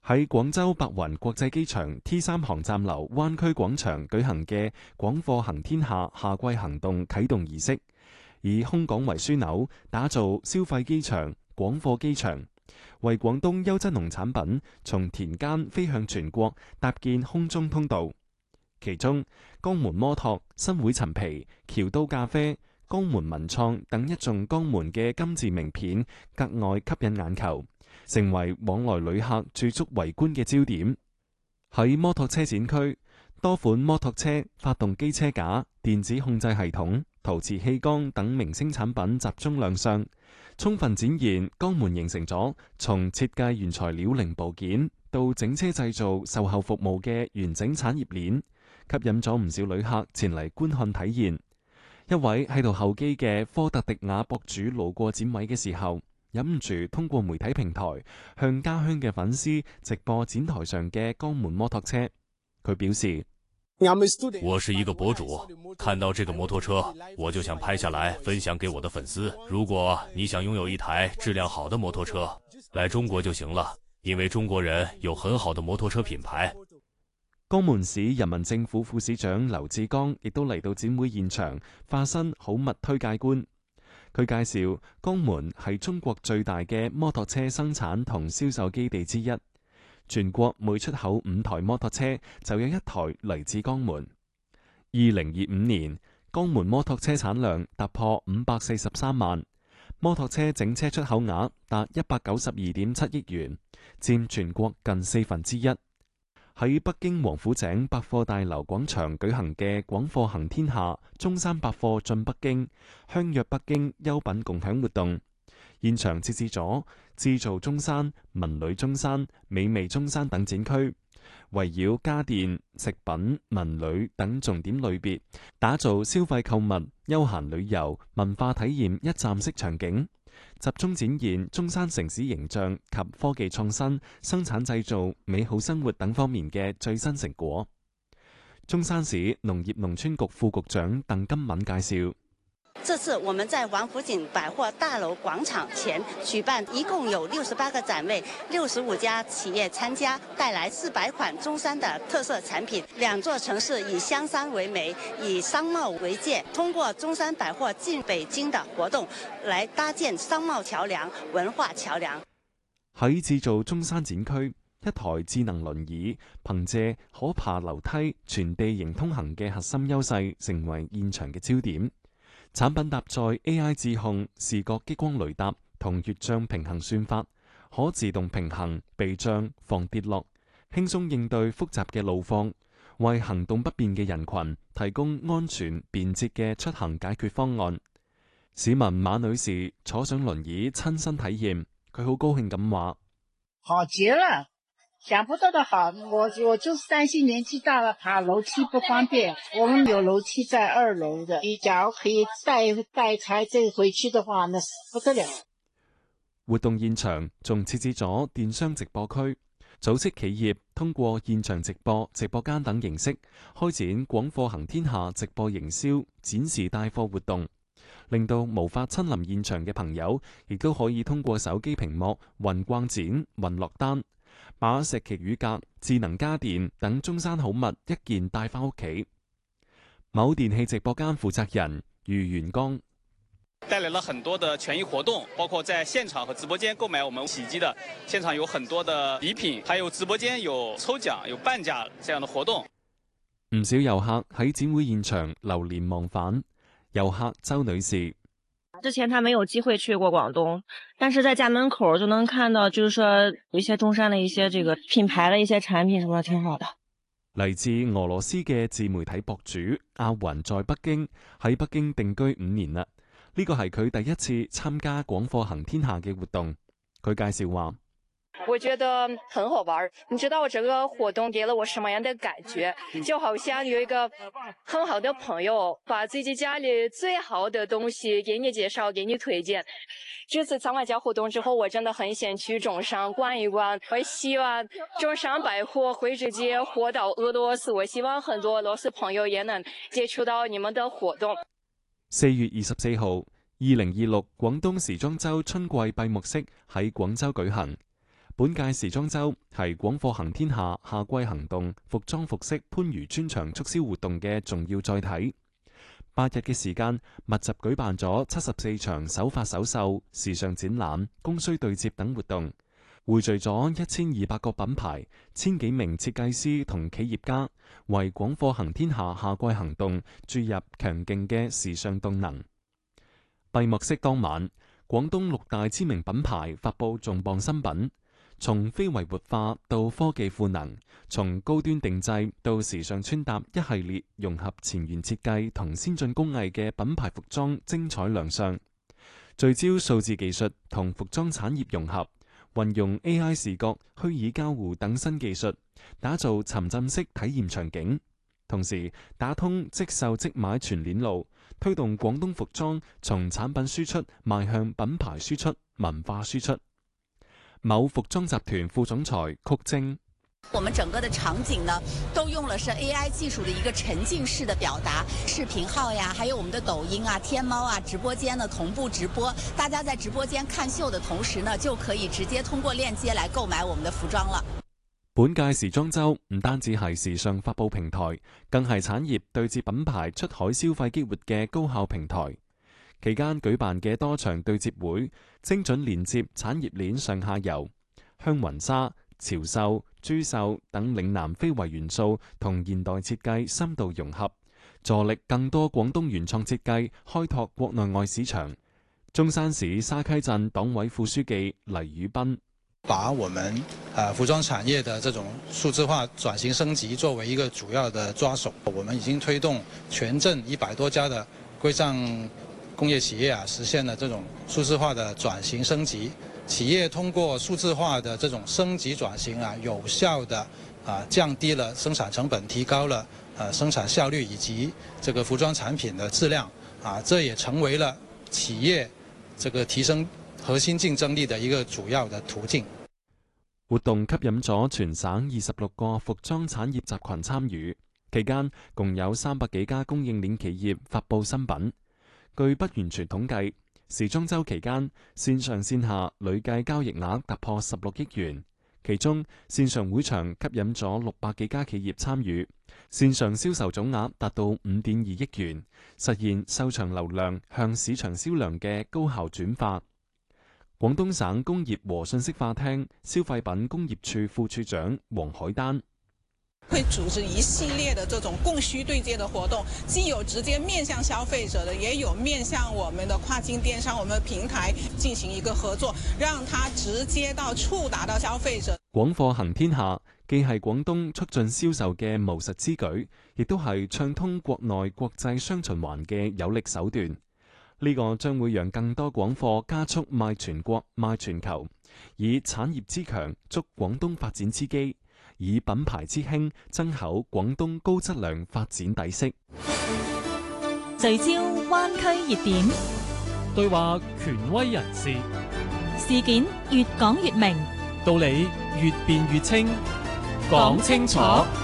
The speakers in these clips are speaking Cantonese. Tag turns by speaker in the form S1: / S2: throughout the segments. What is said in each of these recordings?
S1: 喺廣州白雲國際機場 T3 航站樓灣區廣場舉行嘅廣貨行天下夏季行動啟動儀式，以空港為樞紐，打造消費機場、廣貨機場，為廣東優質農產品從田間飛向全國搭建空中通道。其中，江門摩托、新會陳皮、橋都咖啡、江門文創等一眾江門嘅金字名片格外吸引眼球，成為往來旅客駐足圍觀嘅焦點。喺摩托車展區，多款摩托車、發動機車架、電子控制系統、陶瓷氣缸等明星產品集中亮相，充分展現江門形成咗從設計原材料零部件到整車製造售後服務嘅完整產業鏈，吸引咗唔少旅客前嚟觀看體驗。一位喺度候機嘅科特迪瓦博主路過展位嘅時候，忍唔住通過媒體平台向家鄉嘅粉絲直播展台上嘅江門摩托車。佢表示：
S2: 我是一個博主，看到這個摩托車，我就想拍下來分享給我的粉絲。如果你想擁有一台質量好的摩托車，來中國就行了，因為中國人有很好的摩托車品牌。
S1: 江門市人民政府副市長劉志剛亦都嚟到展會現場，化身好物推介官。佢介紹江門係中國最大嘅摩托車生產同銷售基地之一，全國每出口5台摩托車就有1台嚟自江門。2025年，江門摩托車產量突破543萬，摩托車整車出口額達192.7億元，佔全國近1/4。喺北京王府井百貨大樓廣場舉行嘅廣貨行天下中山百貨進北京、相約北京優品共享活動，現場設置咗製造中山、文旅中山、美味中山等展區，圍繞家電、食品、文旅等重點類別，打造消費購物、休閒旅遊、文化體驗一站式場景，集中展現中山城市形象及科技創新、生產製造、美好生活等方面嘅最新成果。中山市農業農村局副局長鄧金敏介紹：
S3: 這次我們在王府井百貨大樓廣場前舉辦，一共有68個展位，65家企業參加，帶來400款中山的特色產品。2座城市以香山為媒，以商貿為界，通過中山百貨進北京的活動，來搭建商貿橋樑、文化橋樑。
S1: 喺製造中山展區，一台智能輪椅憑借可爬樓梯、全地形通行嘅核心優勢，成為現場嘅焦點。產品搭載 AI 智控、視覺激光雷達同越障平衡算法，可自動平衡、避障、防跌落，輕鬆應對複雜嘅路況，為行動不便嘅人群提供安全便捷嘅出行解決方案。市民馬女士坐上輪椅親身體驗，佢好高興咁話：
S4: 好極了，想不到的好，我就是擔心年紀大了爬樓梯不方便，我們有樓梯在2樓的，你假如可以帶台這回去的話，那不得了。
S1: 活動現場仲設置咗電商直播區，組織企業通過現場直播、直播間等形式開展廣貨行天下直播營銷、展示帶貨活動，令到無法親臨現場嘅朋友，亦都可以通過手機屏幕雲逛展、雲落單，把石岐乳鴿、智能家電等中山好物一件帶返屋企。某電器直播間負責人余元剛
S5: 帶來了很多的權益活動，包括在現場和直播間購買我們洗衣機的，現場有很多的禮品，還有直播間有抽獎、有半價這樣的活動。
S1: 唔少遊客喺展會現場流連忘返。遊客周女士：
S6: 之前他沒有機會去過廣東，但是在家門口就能看到，就是說有一些中山的一些這個品牌的一些產品，什麼挺好的。
S1: 嚟自俄羅斯嘅自媒體博主阿雲在北京，喺北京定居5年啦。呢個係佢第一次參加廣貨行天下嘅活動。佢介紹話：
S7: 我覺得很好玩，你知道我這個活動給了我什麼樣的感覺？就好像有一個很好的朋友，把自己家裏最好的東西給你介紹，給你推薦。這次參加活動之後，我真的很想去中山逛一逛。我希望中山百貨會直接火到俄羅斯，我希望很多俄羅斯朋友也能接觸到你們的活動。
S1: 4月24號，2026廣東時裝週春季閉幕式喺廣州舉行。 本屆時裝週係廣貨行天下夏季行動服裝服飾番禺專場促銷活動嘅重要載體。8日嘅時間，密集舉辦咗74場手法首秀、時尚展覽、供需對接等活動，匯聚咗1200個品牌、1000幾名設計師同企業家，為廣貨行天下夏季行動注入強勁嘅時尚動能。閉幕式當晚，廣東6大知名品牌發佈重磅新品。從非遺活化到科技賦能，從高端定製到時尚穿搭，一系列融合前沿設計同先進工藝嘅品牌服裝精彩亮相，聚焦數字技術同服裝產業融合，運用 AI 視覺、虛擬交互等新技術，打造沉浸式體驗場景，同時打通即售即買全鏈路，推動廣東服裝從產品輸出邁向品牌輸出、文化輸出。某服裝集團副總裁曲晶：
S8: 我們整個的場景呢，都用了是 AI 技術的一個沉浸式的表達，視頻號呀，還有我們的抖音啊、天貓啊，直播間呢同步直播，大家在直播間看秀的同時呢，就可以直接通過鏈接來購買我們的服裝了。
S1: 本屆時裝週唔單止係時尚發佈平台，更係產業對接品牌出海消費激活嘅高效平台。期間舉辦嘅多場對接會，精準連接產業鏈上下游，香雲紗、潮繡、珠繡等嶺南非遺元素同現代設計深度融合，助力更多廣東原創設計開拓國內外市場。中山市沙溪鎮黨委副書記黎宇斌：
S9: 把我們服裝產業的這種數字化轉型升級作為一個主要的抓手，我們已經推動全鎮100多家的歸帳工業企業實現了這種數字化的轉型升級。企業通過數字化的這種升級轉型有效的降低了生產成本，提高了生產效率以及這個服裝產品的質量這也成為了企業這個提升核心競爭力的一個主要的途徑。
S1: 活動吸引咗全省26個服裝產業集群參與，期間共有300幾家供應鏈企業發佈新品。據不完全統計，時裝週期間線上線下累計交易額突破16億元，其中線上會場吸引咗600幾家企業參與，線上銷售總額達到5.2億元，實現售場流量向市場銷量嘅高效轉化。廣東省工業和信息化廳消費品工業處副處長黃海丹：
S10: 會組織一系列的這種供需對接的活動，既有直接面向消費者的，也有面向我們的跨境電商、我們的平台進行一個合作，讓它直接到觸達到消費者。
S1: 廣貨行天下既係廣東促進銷售嘅務實之舉，亦都係暢通國內國際雙循環嘅有力手段。呢個將會讓更多廣貨加速賣全國、賣全球，以產業之強築廣東發展之基，以品牌之興增厚廣東高質量發展底色。
S11: 聚焦灣區熱點，
S12: 對話權威人士，
S11: 事件越講越明，
S12: 道理越辯越清，
S11: 講清楚，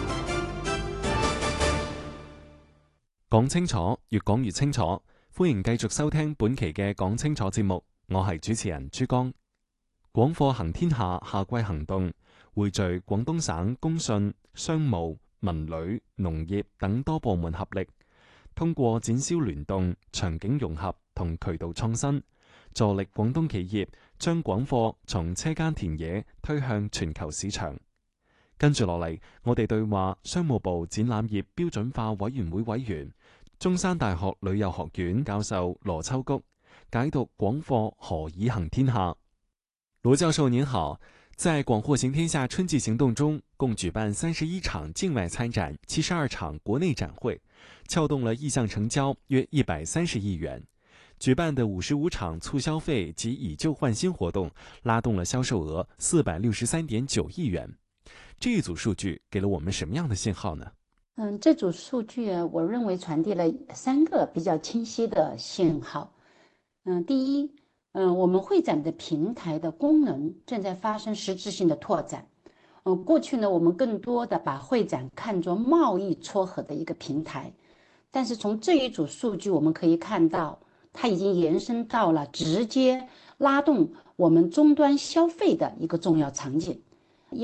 S1: 講清楚，越講越清楚。歡迎繼續收聽本期嘅講清楚節目，我係主持人朱江。廣貨行天下夏季行動匯聚廣東省工信、商務、文旅、農業等多部門合力，通過展銷聯動、場景融合同渠道創新，助力廣東企業將廣貨從車間田野推向全球市場。跟住落嚟，我哋對話商務部展覽業標準化委員會委員、中山大學旅遊學院教授羅秋菊，解讀廣貨何以行天下。羅教授您好，在廣貨行天下春季行動中，共舉辦31場境外參展、72場國內展會，撬動了意向成交約130億元。舉辦的55場促消費及以舊換新活動，拉動了銷售額463.9億元。這一組數據給了我們什麼樣的信號呢？
S13: 這組數據我認為傳遞了3個比較清晰的信號。第一，我們會展的平台的功能正在發生實質性的拓展。過去呢，我們更多的把會展看作貿易撮合的一個平台，但是從這一組數據我們可以看到，它已經延伸到了直接拉動我们终端消费的一个重要场景。